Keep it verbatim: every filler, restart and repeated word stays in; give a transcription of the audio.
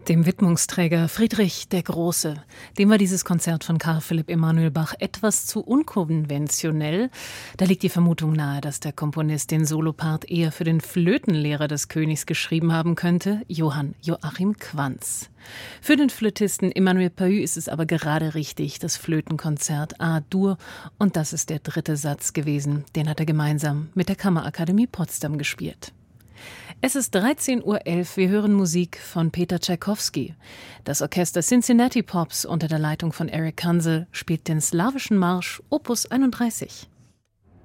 Dem Widmungsträger Friedrich der Große, dem war dieses Konzert von Karl Philipp Emanuel Bach etwas zu unkonventionell. Da liegt die Vermutung nahe, dass der Komponist den Solopart eher für den Flötenlehrer des Königs geschrieben haben könnte, Johann Joachim Quanz. Für den Flötisten Emmanuel Pahud ist es aber gerade richtig, das Flötenkonzert A-Dur, und das ist der dritte Satz gewesen. Den hat er gemeinsam mit der Kammerakademie Potsdam gespielt. Es ist dreizehn Uhr elf, wir hören Musik von Peter Tschaikowski. Das Orchester Cincinnati Pops unter der Leitung von Eric Kansel spielt den slawischen Marsch Opus einunddreißig.